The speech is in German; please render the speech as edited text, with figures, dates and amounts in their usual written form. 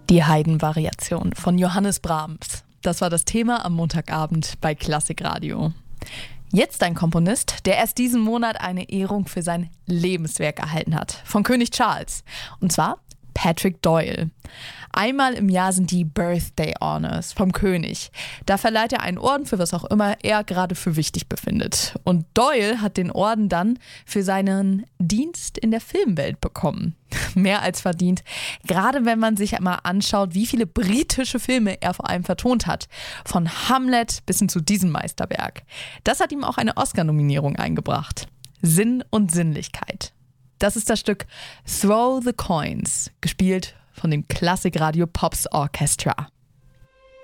Die Haydn-Variation von Johannes Brahms. Das war das Thema am Montagabend bei Klassikradio. Jetzt ein Komponist, der erst diesen Monat eine Ehrung für sein Lebenswerk erhalten hat. Von König Charles. Und zwar Patrick Doyle. Einmal im Jahr sind die Birthday Honors vom König. Da verleiht er einen Orden für was auch immer er gerade für wichtig befindet. Und Doyle hat den Orden dann für seinen Dienst in der Filmwelt bekommen. Mehr als verdient. Gerade wenn man sich einmal anschaut, wie viele britische Filme er vor allem vertont hat. Von Hamlet bis hin zu diesem Meisterwerk. Das hat ihm auch eine Oscar-Nominierung eingebracht. Sinn und Sinnlichkeit. Das ist das Stück Throw the Coins, gespielt von dem Klassikradio Pops Orchestra.